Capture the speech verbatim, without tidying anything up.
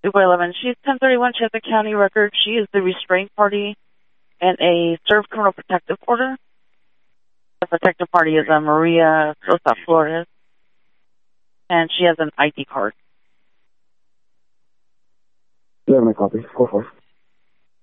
two by eleven. She's ten thirty-one. She has a county record. She is the restraint party and a served criminal protective order. The protective party is a Maria Sosa Flores, and she has an I D card. You have my copy. Go for it.